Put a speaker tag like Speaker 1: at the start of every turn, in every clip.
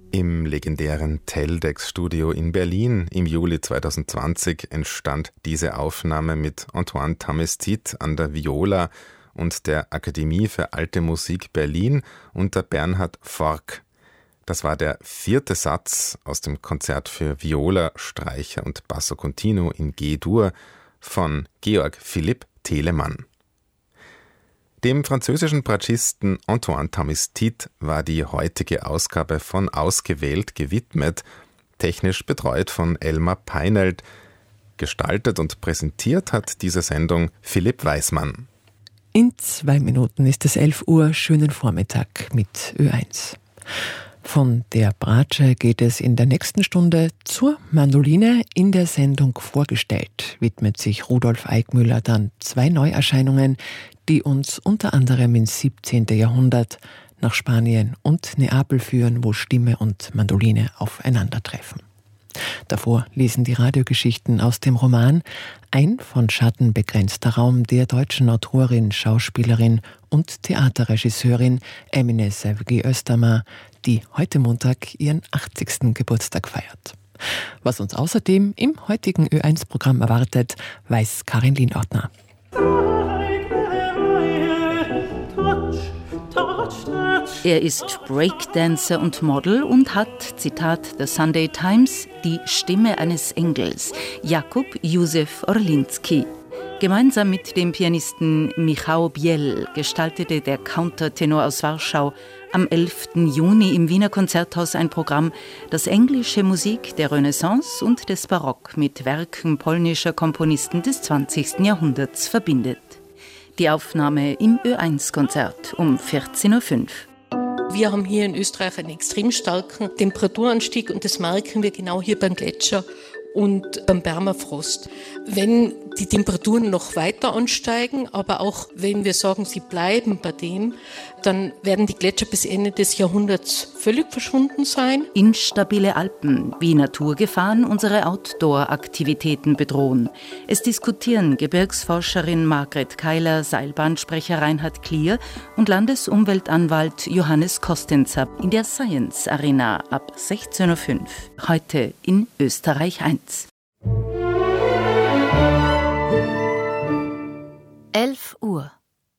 Speaker 1: Im legendären Teldex-Studio in Berlin im Juli 2020 entstand diese Aufnahme mit Antoine Tamestit an der Viola und der Akademie für Alte Musik Berlin unter Bernhard Forck. Das war der 4. Satz aus dem Konzert für Viola, Streicher und Basso Continuo in G-Dur von Georg Philipp Telemann. Dem französischen Bratschisten Antoine Tamestit war die heutige Ausgabe von Ausgewählt gewidmet, technisch betreut von Elmar Peinelt. Gestaltet und präsentiert hat diese Sendung Philipp Weismann.
Speaker 2: In 2 Minuten ist es 11 Uhr, schönen Vormittag mit Ö1. Von der Bratsche geht es in der nächsten Stunde zur Mandoline. In der Sendung Vorgestellt widmet sich Rudolf Eickmüller dann 2 Neuerscheinungen, die uns unter anderem ins 17. Jahrhundert nach Spanien und Neapel führen, wo Stimme und Mandoline aufeinandertreffen. Davor lesen die Radiogeschichten aus dem Roman Ein von Schatten begrenzter Raum der deutschen Autorin, Schauspielerin und Theaterregisseurin Emine Sevgi Östermar, die heute Montag ihren 80. Geburtstag feiert. Was uns außerdem im heutigen Ö1-Programm erwartet, weiß Karin Lienordner.
Speaker 3: Er ist Breakdancer und Model und hat, Zitat der Sunday Times, die Stimme eines Engels, Jakub Józef Orliński. Gemeinsam mit dem Pianisten Michał Biel gestaltete der Countertenor aus Warschau am 11. Juni im Wiener Konzerthaus ein Programm, das englische Musik der Renaissance und des Barock mit Werken polnischer Komponisten des 20. Jahrhunderts verbindet. Die Aufnahme im Ö1-Konzert um 14.05 Uhr.
Speaker 4: Wir haben hier in Österreich einen extrem starken Temperaturanstieg und das merken wir genau hier beim Gletscher und beim Permafrost. Wenn die Temperaturen noch weiter ansteigen, aber auch wenn wir sagen, sie bleiben bei dem, dann werden die Gletscher bis Ende des Jahrhunderts völlig verschwunden sein.
Speaker 3: Instabile Alpen wie Naturgefahren unsere Outdoor-Aktivitäten bedrohen. Es diskutieren Gebirgsforscherin Margret Keiler, Seilbahnsprecher Reinhard Klier und Landesumweltanwalt Johannes Kostenzer in der Science Arena ab 16.05 Uhr. Heute in Österreich 1.
Speaker 5: 11 Uhr.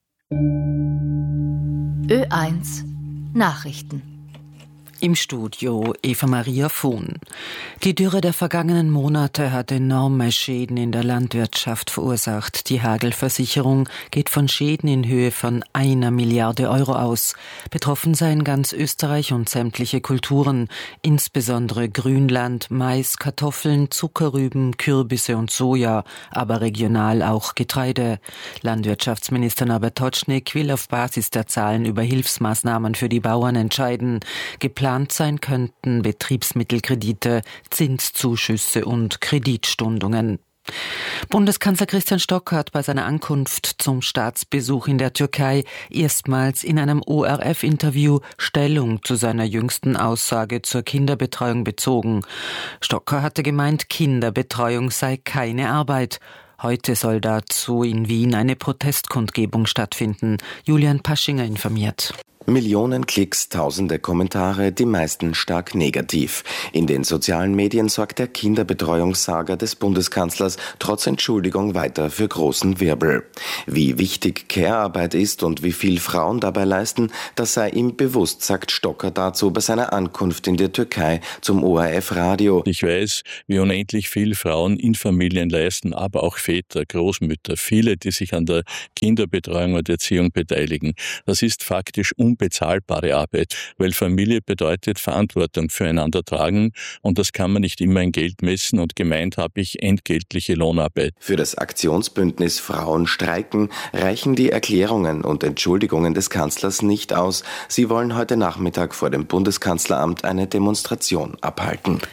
Speaker 5: Ö1 Nachrichten.
Speaker 6: Im Studio Eva-Maria Fuhn. Die Dürre der vergangenen Monate hat enorme Schäden in der Landwirtschaft verursacht. Die Hagelversicherung geht von Schäden in Höhe von 1 Milliarde Euro aus. Betroffen seien ganz Österreich und sämtliche Kulturen, insbesondere Grünland, Mais, Kartoffeln, Zuckerrüben, Kürbisse und Soja, aber regional auch Getreide. Landwirtschaftsminister Norbert Totschnig will auf Basis der Zahlen über Hilfsmaßnahmen für die Bauern entscheiden. Geplant sein könnten Betriebsmittelkredite, Zinszuschüsse und Kreditstundungen. Bundeskanzler Christian Stocker hat bei seiner Ankunft zum Staatsbesuch in der Türkei erstmals in einem ORF-Interview Stellung zu seiner jüngsten Aussage zur Kinderbetreuung bezogen. Stocker hatte gemeint, Kinderbetreuung sei keine Arbeit. Heute soll dazu in Wien eine Protestkundgebung stattfinden. Julian Paschinger informiert.
Speaker 7: Millionen Klicks, tausende Kommentare, die meisten stark negativ. In den sozialen Medien sorgt der Kinderbetreuungssaga des Bundeskanzlers trotz Entschuldigung weiter für großen Wirbel. Wie wichtig Care-Arbeit ist und wie viel Frauen dabei leisten, das sei ihm bewusst, sagt Stocker dazu bei seiner Ankunft in der Türkei zum ORF-Radio.
Speaker 8: Ich weiß, wie unendlich viel Frauen in Familien leisten, aber auch Väter, Großmütter, viele, die sich an der Kinderbetreuung und Erziehung beteiligen. Das ist faktisch unbezahlbare Arbeit, weil Familie bedeutet Verantwortung füreinander tragen und das kann man nicht immer in Geld messen und gemeint habe ich entgeltliche Lohnarbeit.
Speaker 7: Für das Aktionsbündnis Frauen streiken reichen die Erklärungen und Entschuldigungen des Kanzlers nicht aus. Sie wollen heute Nachmittag vor dem Bundeskanzleramt eine Demonstration abhalten.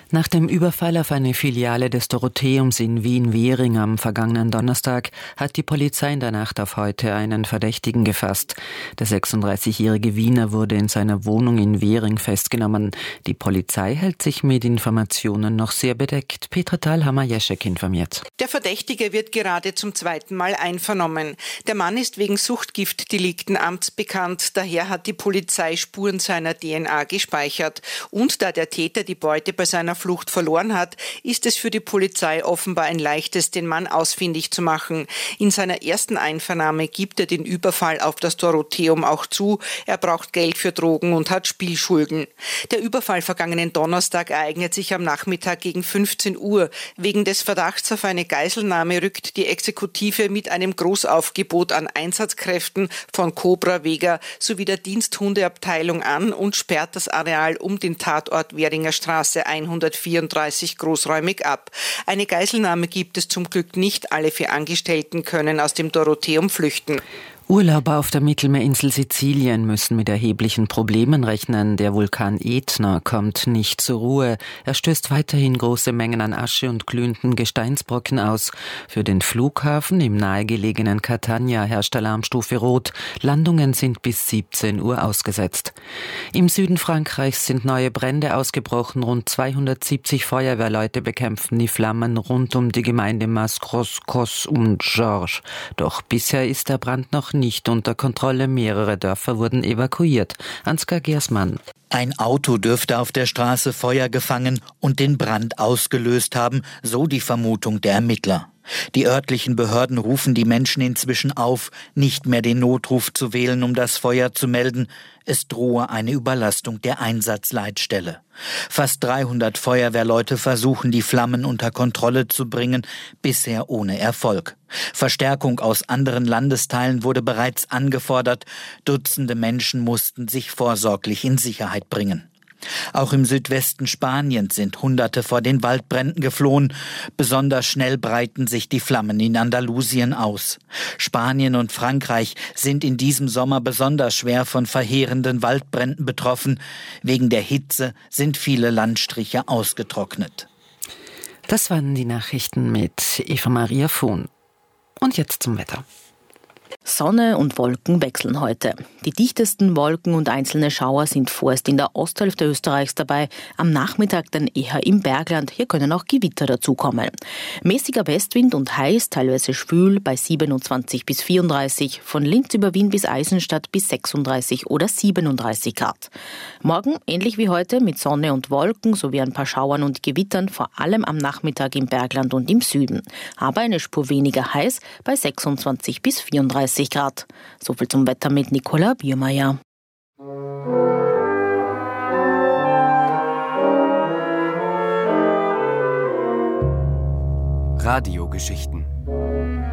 Speaker 6: Nach dem Überfall auf eine Filiale des Dorotheums in Wien-Währing am vergangenen Donnerstag hat die Polizei in der Nacht auf heute einen Verdächtigen gefasst. Der 36-jährige Wiener wurde in seiner Wohnung in Währing festgenommen. Die Polizei hält sich mit Informationen noch sehr bedeckt. Petra Thalhammer-Jeschek informiert.
Speaker 9: Der Verdächtige wird gerade zum zweiten Mal einvernommen. Der Mann ist wegen Suchtgiftdelikten amtsbekannt. Daher hat die Polizei Spuren seiner DNA gespeichert. Und da der Täter die Beute bei seiner Flucht verloren hat, ist es für die Polizei offenbar ein leichtes, den Mann ausfindig zu machen. In seiner ersten Einvernahme gibt er den Überfall auf das Dorotheum auch zu. Er braucht Geld für Drogen und hat Spielschulden. Der Überfall vergangenen Donnerstag ereignet sich am Nachmittag gegen 15 Uhr. Wegen des Verdachts auf eine Geiselnahme rückt die Exekutive mit einem Großaufgebot an Einsatzkräften von Cobra Vega sowie der Diensthundeabteilung an und sperrt das Areal um den Tatort Währinger Straße 134 großräumig ab. Eine Geiselnahme gibt es zum Glück nicht. Alle 4 Angestellten können aus dem Dorotheum flüchten.
Speaker 6: Urlauber auf der Mittelmeerinsel Sizilien müssen mit erheblichen Problemen rechnen. Der Vulkan Ätna kommt nicht zur Ruhe. Er stößt weiterhin große Mengen an Asche und glühenden Gesteinsbrocken aus. Für den Flughafen im nahegelegenen Catania herrscht Alarmstufe Rot. Landungen sind bis 17 Uhr ausgesetzt. Im Süden Frankreichs sind neue Brände ausgebrochen. Rund 270 Feuerwehrleute bekämpfen die Flammen rund um die Gemeinde Mascros, Cos und Georges. Doch bisher ist der Brand noch nicht unter Kontrolle. Mehrere Dörfer wurden evakuiert. Ansgar Gersmann.
Speaker 10: Ein Auto dürfte auf der Straße Feuer gefangen und den Brand ausgelöst haben, so die Vermutung der Ermittler. Die örtlichen Behörden rufen die Menschen inzwischen auf, nicht mehr den Notruf zu wählen, um das Feuer zu melden. Es drohe eine Überlastung der Einsatzleitstelle. Fast 300 Feuerwehrleute versuchen, die Flammen unter Kontrolle zu bringen, bisher ohne Erfolg. Verstärkung aus anderen Landesteilen wurde bereits angefordert. Dutzende Menschen mussten sich vorsorglich in Sicherheit bringen. Auch im Südwesten Spaniens sind Hunderte vor den Waldbränden geflohen. Besonders schnell breiten sich die Flammen in Andalusien aus. Spanien und Frankreich sind in diesem Sommer besonders schwer von verheerenden Waldbränden betroffen. Wegen der Hitze sind viele Landstriche ausgetrocknet.
Speaker 6: Das waren die Nachrichten mit Eva-Maria Vohn. Und jetzt zum Wetter.
Speaker 11: Sonne und Wolken wechseln heute. Die dichtesten Wolken und einzelne Schauer sind vorerst in der Osthälfte Österreichs dabei, am Nachmittag dann eher im Bergland. Hier können auch Gewitter dazukommen. Mäßiger Westwind und heiß, teilweise schwül bei 27 bis 34, von Linz über Wien bis Eisenstadt bis 36 oder 37 Grad. Morgen ähnlich wie heute mit Sonne und Wolken sowie ein paar Schauern und Gewittern, vor allem am Nachmittag im Bergland und im Süden. Aber eine Spur weniger heiß bei 26 bis 34 Grad. Soviel zum Wetter mit Nicola Biermeier.
Speaker 12: Radiogeschichten